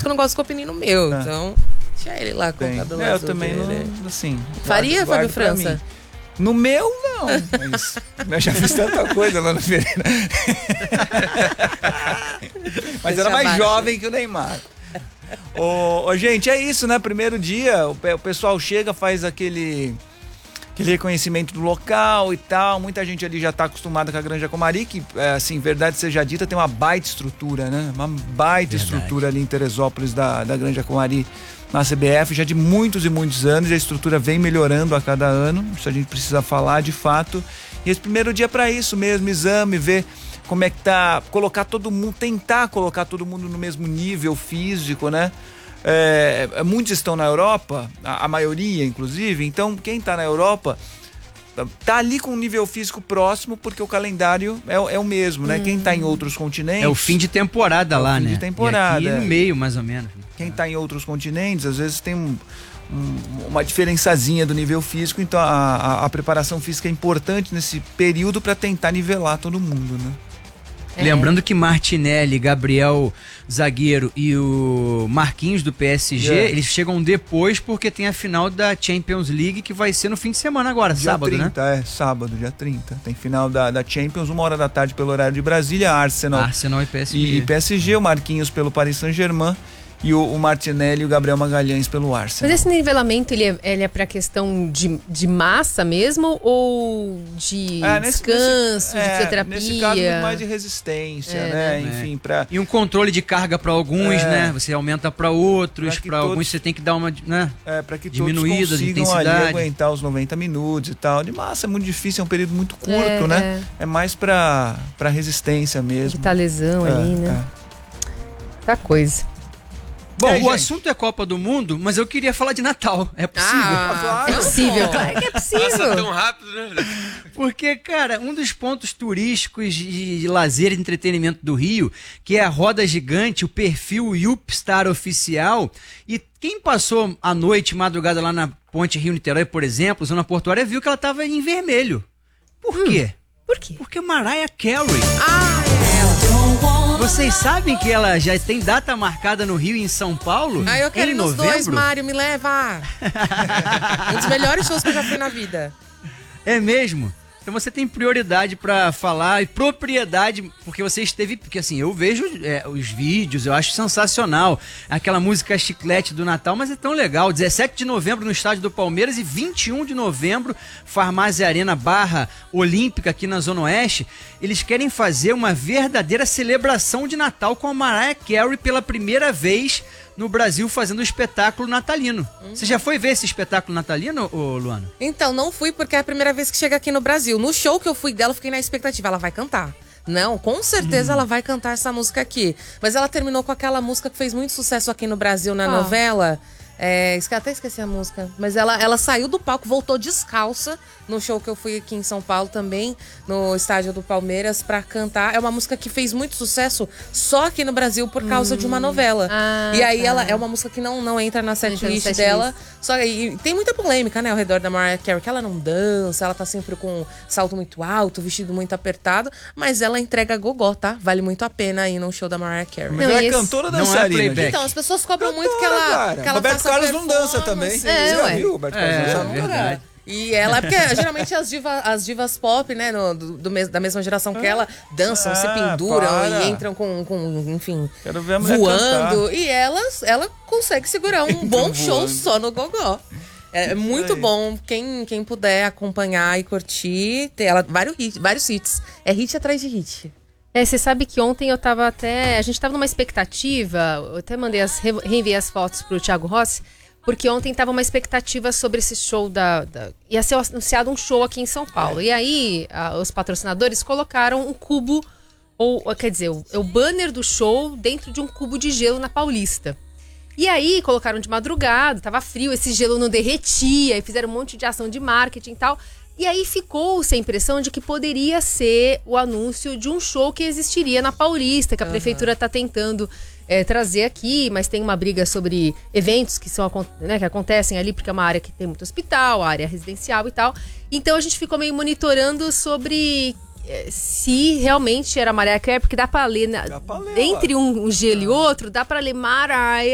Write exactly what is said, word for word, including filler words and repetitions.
que eu não gosto com o peninho meu. É. Então, deixa ele lá com o cabelo é, azul. Eu também dele. não, assim... Faria, guardo, Fábio França? No meu, não. Mas eu já fiz tanta coisa lá no Pereira. Mas era mais jovem que o Neymar. Ô, ô, gente, é isso, né? Primeiro dia, o, o pessoal chega, faz aquele... aquele reconhecimento do local e tal, muita gente ali já está acostumada com a Granja Comari, que, é, assim, verdade seja dita, tem uma baita estrutura, né? Uma baita verdade. estrutura ali em Teresópolis da, da Granja Comari, na C B F, já de muitos e muitos anos, e a estrutura vem melhorando a cada ano, isso a gente precisa falar de fato. E esse primeiro dia para isso mesmo, exame, ver como é que tá, colocar todo mundo, tentar colocar todo mundo no mesmo nível físico, né? É, muitos estão na Europa, a, a maioria inclusive, então quem está na Europa tá ali com um nível físico próximo, porque o calendário é, é o mesmo, né? Hum. Quem tá em outros continentes... É o fim de temporada é lá, fim né? de temporada. E aqui no meio, mais ou menos. Quem tá em outros continentes, às vezes tem um, um, uma diferençazinha do nível físico, então a, a, a preparação física é importante nesse período para tentar nivelar todo mundo, né? É. Lembrando que Martinelli, Gabriel zagueiro e o Marquinhos do P S G, é. eles chegam depois porque tem a final da Champions League que vai ser no fim de semana agora, dia sábado, trinta, né? É, sábado, dia trinta. Tem final da, da Champions, uma hora da tarde pelo horário de Brasília, Arsenal, Arsenal e P S G. E, e P S G, o Marquinhos pelo Paris Saint-Germain e o, o Martinelli e o Gabriel Magalhães pelo Arsenal. Mas esse nivelamento, ele é, ele é pra questão de, de massa mesmo ou de é, nesse, descanso, nesse, de fisioterapia? É, nesse caso, mais de resistência, é, né? né? Enfim, pra... E um controle de carga para alguns, é, né? Você aumenta para outros, para alguns você tem que dar uma, né? É, para que diminuída todos de intensidade. Ali aguentar os noventa minutos e tal. De massa é muito difícil, é um período muito curto, é, né? É, é mais para para resistência mesmo. Evitar lesão é, ali, né? É. Tá coisa. Bom, é, o gente. assunto é Copa do Mundo, mas eu queria falar de Natal. É possível? Ah, claro. É possível, claro que é possível. Passa tão rápido, né? Porque, cara, um dos pontos turísticos de, de lazer e entretenimento do Rio, que é a roda gigante, o perfil Yupstar oficial, e quem passou a noite, madrugada lá na Ponte Rio-Niterói, por exemplo, zona portuária, viu que ela tava em vermelho. Por hum, quê? Por quê? Porque Mariah Carey. Ah, é ela. Vocês sabem que ela já tem data marcada no Rio e em São Paulo? Ah, eu quero em ir nos novembro? dois, Mário, me leva. Um dos melhores shows que eu já fui na vida. É mesmo? Então você tem prioridade pra falar e propriedade, porque você esteve, porque assim, eu vejo é, os vídeos, eu acho sensacional, aquela música chiclete do Natal, mas é tão legal, dezessete de novembro no estádio do Palmeiras e vinte e um de novembro, Farmácia Arena Barra Olímpica aqui na Zona Oeste, eles querem fazer uma verdadeira celebração de Natal com a Mariah Carey pela primeira vez no Brasil fazendo um espetáculo natalino. Hum. Você já foi ver esse espetáculo natalino, ô, Luana? Então, não fui porque é a primeira vez que chega aqui no Brasil. No show que eu fui dela, eu fiquei na expectativa, ela vai cantar. Não, com certeza hum. ela vai cantar essa música aqui. Mas ela terminou com aquela música que fez muito sucesso aqui no Brasil na ah. novela. É, até esqueci a música. Mas ela, ela saiu do palco, voltou descalça no show que eu fui aqui em São Paulo também, no estádio do Palmeiras, pra cantar. É uma música que fez muito sucesso só aqui no Brasil por causa hum. de uma novela. Ah, e aí tá. ela é uma música que não, não entra na setlist dela. Só, e tem muita polêmica, né, ao redor da Mariah Carey, que ela não dança, ela tá sempre com salto muito alto, vestido muito apertado, mas ela entrega gogó, tá? Vale muito a pena ir num show da Mariah Carey. Mas ela é cantora ou dançarina? Então, as pessoas cobram cantora, muito que ela, que ela Roberto Carlos não dança também. É, Você já ué. viu? Roberto Carlos é, dança? É verdade. E ela, porque geralmente as, diva, as divas pop, né, no, do, do mes, da mesma geração que ela, dançam, ah, se penduram para. e entram com, com enfim, Quero ver a voando. cantar. E ela, ela consegue segurar um bom show só no gogó. É muito bom. Quem, quem puder acompanhar e curtir, tem ela vários hits, vários hits. É hit atrás de hit. É, você sabe que ontem eu tava até... A gente tava numa expectativa, eu até mandei as, reenviei as fotos pro Thiago Rossi, porque ontem tava uma expectativa sobre esse show da, da... Ia ser anunciado um show aqui em São Paulo. É. E aí, a, os patrocinadores colocaram um cubo, ou quer dizer, o, o banner do show dentro de um cubo de gelo na Paulista. E aí, colocaram de madrugada, tava frio, esse gelo não derretia, e fizeram um monte de ação de marketing e tal. E aí ficou-se a impressão de que poderia ser o anúncio de um show que existiria na Paulista, que a uhum. prefeitura está tentando é, trazer aqui, mas tem uma briga sobre eventos que, são, né, que acontecem ali, porque é uma área que tem muito hospital, área residencial e tal. Então a gente ficou meio monitorando sobre é, se realmente era Mariah Carey, porque dá para ler, na, dá pra ler entre um, um gelo e outro, dá para ler Mariah